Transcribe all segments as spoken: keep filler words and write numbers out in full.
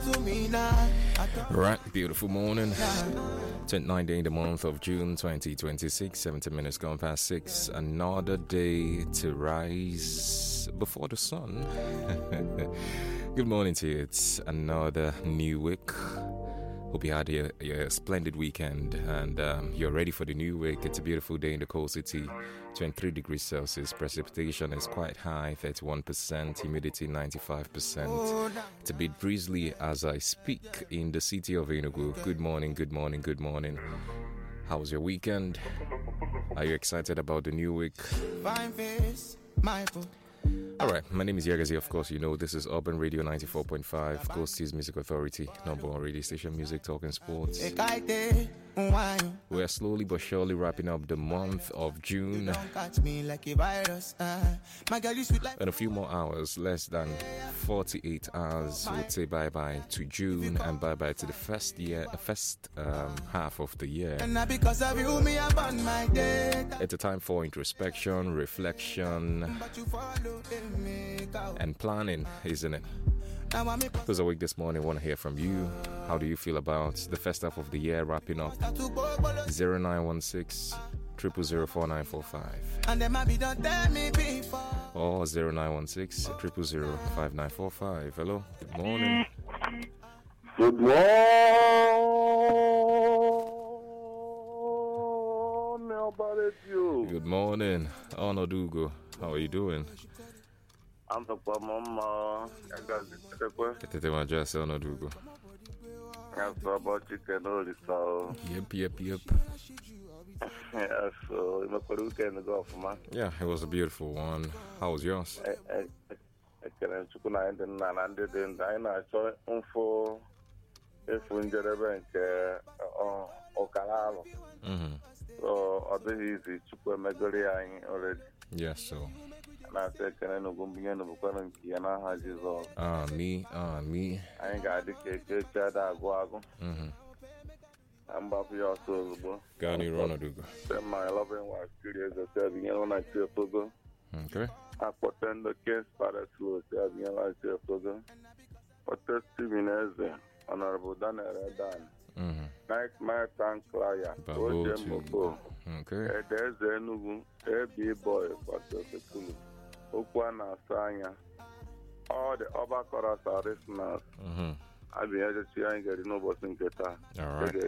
Right, beautiful morning. twenty-ninth day in the month of June twenty twenty-six, seventy minutes gone past six. Another day to rise before the sun. Good morning to you. It's another new week. Hope you had a, a splendid weekend and um, you're ready for the new week. It's a beautiful day in the cold city. twenty-three degrees Celsius. Precipitation is quite high, thirty-one percent. Humidity ninety-five percent. It's a bit drizzly as I speak in the city of Enugu. Good morning, good morning, good morning. How was your weekend? Are you excited about the new week? Fine face, my Alright, my name is Yagazi. Of course, you know this is Urban Radio ninety-four point five, Coast East Music Authority, number one radio station, music, talk, and sports. We are slowly but surely wrapping up the month of June. In a few more hours, less than forty-eight hours, we'll say bye-bye to June and bye-bye to the first year, first um, half of the year. It's a time for introspection, reflection, and planning, isn't it? Who's awake this morning? Want to hear from you. How do you feel about the first half of the year wrapping up? zero nine one six, zero zero zero, four nine four five or zero nine one six, zero zero zero, five nine four five. Hello, good morning. Good morning. How about you? Good morning, Onodugo. How are you doing? I'm the mama. Ketete majase Onodugo. That's about chicken only, so. Yep, yep, yep. Yeah, so you know, weekend go off, man. Yeah, it was a beautiful one. How was yours? I I I can chukuna and then and then I know so info if we get a bank uh Okalalo. Mhm. So other easy chukwa megoria already. Yes, so. Na say can no go biyan no ko nan kiyana haji zo. Ah, me, ah, me. I ain't got the cake chada go ago. Mhm. I'm about for your soul, bro. Gani Onodugo. My loving wife, curious, I said, you know, I feel so good. Okay. I put in the case for the slow, said, you know, I feel so good. For thirty minutes, Honorable Daniel Redan. Mhm. Night, my tank client. Babo too. Okay. There's a new baby boy for the school. Ukwana Sanya. All the other chorus are listeners. Mhm. I've been able to see and get no boss in Keta. All right.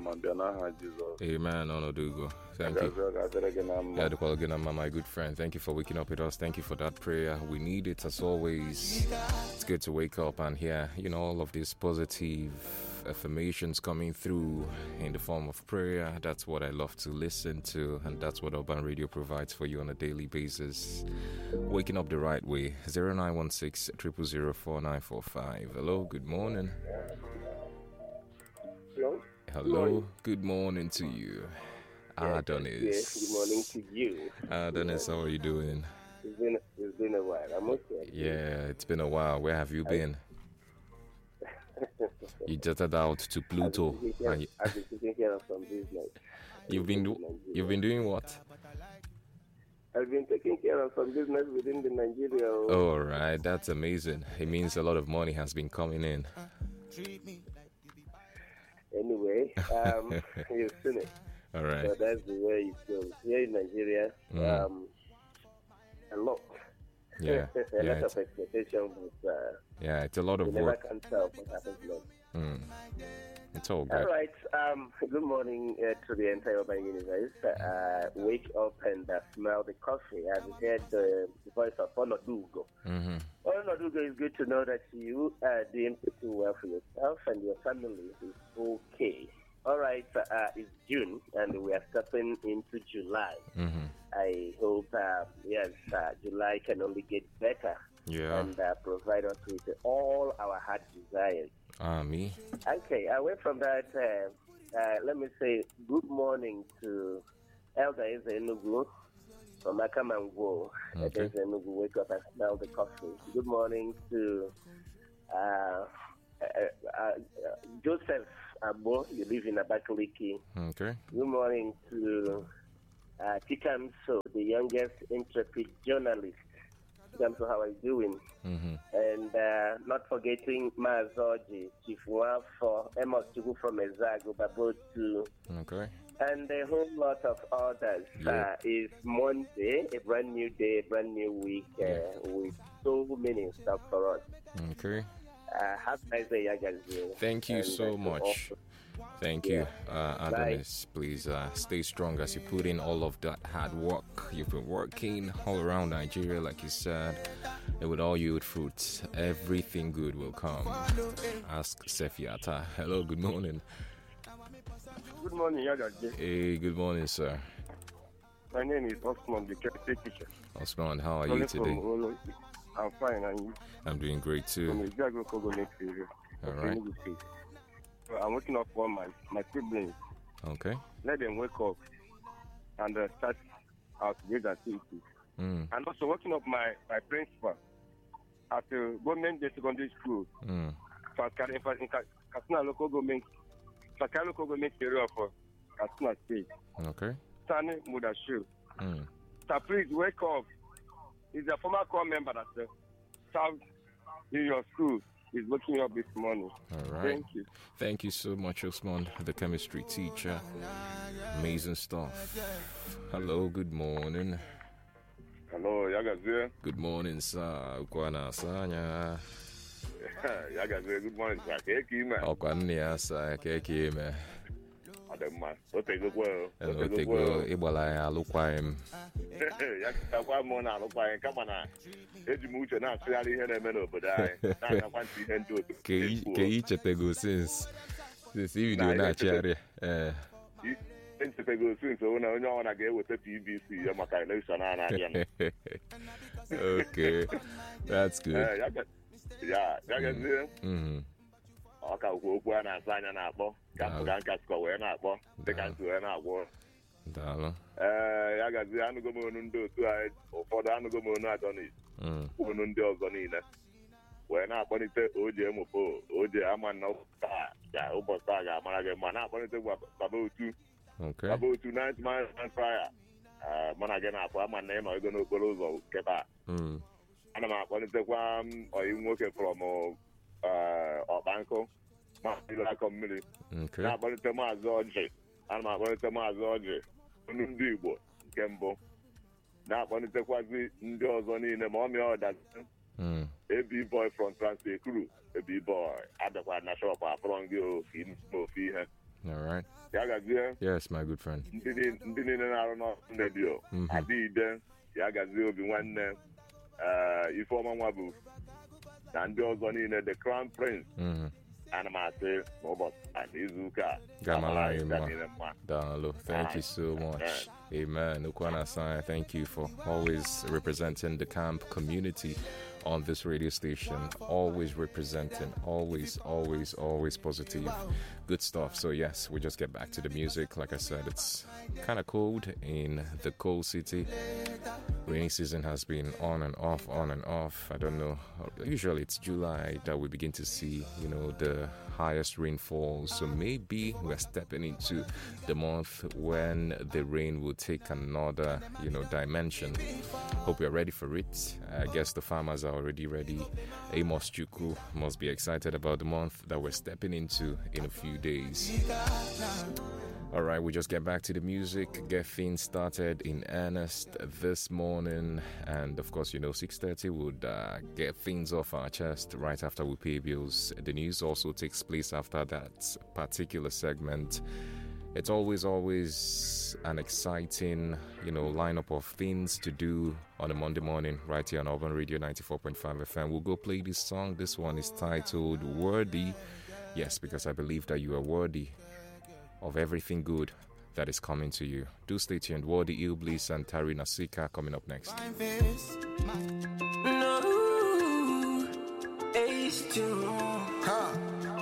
Amen, Onodugo. Thank you. Yeah, the call again, my good friend. Thank you for waking up with us. Thank you for that prayer. We need it as always. It's good to wake up and hear, you know, all of these positive affirmations coming through in the form of prayer. That's what I love to listen to, and that's what Urban Radio provides for you on a daily basis. Waking up the right way. zero nine one six, zero zero zero, four nine four five. Hello, good morning. Hello. Hello, good morning to you. Yes, Adonis. Yes, good morning to you. Adonis, how are you doing? It's been it's been a while. I'm okay. Yeah, it's been a while. Where have you been? You jetted out to Pluto. I've been, I've been taking care of some business. You've been do- you've been doing what? I've been taking care of some business within the Nigeria. All right, that's amazing. It means a lot of money has been coming in. Anyway, um, you've seen it. All right. So that's the way it goes. Here in Nigeria, Mm. um, a lot. Yeah, a yeah, lot it's, of expectation, but uh, yeah, it's a lot you of never work. can tell what happens next. Mm. It's all All good. right. Um, good morning uh, to the entire Urban Universe. Uh, wake up and uh, smell the coffee. I've heard the, the voice of Onodugo. Mm-hmm. Onodugo, it's good to know that you are doing pretty well for yourself and your family is okay. All right. Uh, it's June and we are stepping into July. Mm-hmm. I hope, uh, yes, uh, July can only get better Yeah. and uh, provide us with all our heart desires. Ah, me. Okay, away from that, uh, uh, let me say good morning to Elder Ezenugu from Akamango. Okay. Ezenugu, wake up and smell the coffee. Good morning to uh, uh, uh, Joseph Abo, you live in Abakaliki. Okay. Good morning to uh, Tikamso, the youngest intrepid journalist Gamso, how are you doing? Mm-hmm. And uh, not forgetting Mazoji, Chief Wafo, Amos Chugu from Ezago, Babotu, Okay. and a whole lot of others. Yeah. Uh, it's Monday, a brand new day, a brand new week, uh, Yeah. with so many stuff for us. Okay. Uh, have a nice day, Yagazi. Thank you And, so uh, much. also- Thank Yeah. you, uh, Adonis. Please uh, stay strong as you put in all of that hard work. You've been working all around Nigeria, like you said, and with all yield fruits, everything good will come. Ask Sefiata. Hello, good morning. Good morning, Yagaji. Hey, good morning, sir. My name is Osman, the caretaker teacher. Osman, how are you Calling today? from Olo. I'm fine, and you? I'm doing great From too. the Jago Kogo next area. All of right. Enugu State. So I'm waking up for my, my siblings. Okay. Let them wake up and uh, start our today's activities. Mm, And also waking up my, my principal at the government day secondary school, mm, Fakari- in Fa- in Ka- Katsina local government, Fakari local government area of uh, Katsina State. okay. Sani Mudashu. Mm, Sir, please wake up. He's a former corps member that uh, served in your school. He's waking up this morning. all right. Thank you. Thank you so much, Osman, the chemistry teacher. Amazing stuff. Hello, good morning. Hello, Yagazi. Good morning, sir. Ukwana sanya. Yagazi, good morning, sir. Thank you, man. Okwanni asa keke me. Ademma, otego well. Otego igbala ya alụkwaghịm. Yakakwa m na alụkwa anyị kama na eji m uche na-atụgharị ihe na-eme n'obodo anyị na-agakwa ntị ihe ndị obodo Ka i chetego since since i bido na-achịgharị. Eh. echetego osi nso na onye ọbụla ga-eweta P B C ya maka elekshọn a na-abịa. Okay, that's good. Ya Yagazi, Mm-hmm. ọ ka okwu okwu a na-asa anya na-akpọ ka mpụga nka sikọ wee na-akpọ dịka ntị wee na-agwụ. Daalụ. Ee, Yagazi, anụgo m onu ndị otu anyị, ụfọdụ anụgo m onu Adonis, Mm. onu ndị ọzọ niile wee na-akpọlite oje emupo oje ama na taa ga ụbọchị taa ga-amara gị mma na-akpọlite baba otu Okay. baba otu ninety miles an hour mụ na gị na-akpọ ama na ịnọ ego n'okporo ụzọ kịta. Mm. Ana m akpọlitekwa ọyị nwoke from ọkpankụ maazị akọ mmiri Okay. na-akpọlite maazị ọjị. Ana m akpọlite maazị ọjị onu ndị Igbo nke mbụ na-akpọlitekwazi ndị ọzọ niile ma ọ mịa ọdazi Mm. ebi boy from Transekuru ebi boy adịkwa na shop afọrọ gị ofe ofe ihe. All right. Ya gazie Yes, my good friend. ndị ni- ndị niile na-arụ n'ọrụ redio Mhm. adịide ya gazie obi nwanne ee, Ifeọma nwa bụ na ndị ọzọ niile the crown prince. Mm. Ana m asị n'ụbọchị a n'izu ụka a Gamala amara anyị Ima. niile mma. Dalo, thank you so much. Amen. Ukwana Sai, thank you for always representing the camp community on this radio station. Always representing, always, always, always positive. Good stuff. So, yes, we just get back to the music. Like I said, it's kind of cold in the cold city. Rainy season has been on and off, on and off. I don't know. Usually it's July that we begin to see, you know, the highest rainfall. So maybe we're stepping into the month when the rain will take another, you know, dimension. Hope you're ready for it. I guess the farmers are already ready. Amos Chuku must be excited about the month that we're stepping into in a few days. All right, we just get back to the music, get things started in earnest this morning. And of course, you know, six thirty would uh, get things off our chest right after we pay bills. The news also takes place after that particular segment. It's always, always an exciting, you know, lineup of things to do on a Monday morning right here on Urban Radio ninety-four point five F M. We'll go play this song. This one is titled Worthy. Yes, because I believe that you are worthy of everything good that is coming to you. Do stay tuned. Worthy Ilbliss and Tari Nasika coming up next. No, it's too. Huh.